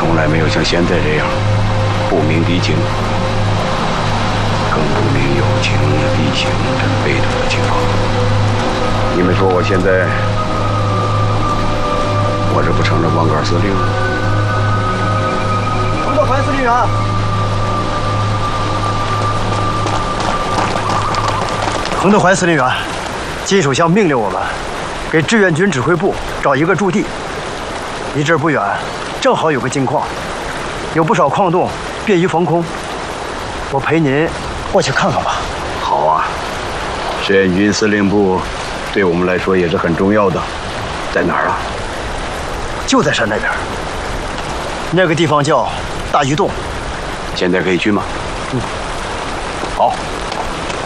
从来没有像现在这样不明敌情，更不明友情敌情这背斗的情况。你们说我现在我这不成了光杆司令了？ 彭德怀司令员，彭德怀司令员，金首相命令我们给志愿军指挥部找一个驻地。离这儿不远，正好有个金矿，有不少矿洞，便于防空。我陪您过去看看吧。 好啊，志愿军司令部对我们来说也是很重要的。在哪儿啊？ 就在山那边。那个地方叫大鱼洞。 现在可以去吗？ 嗯。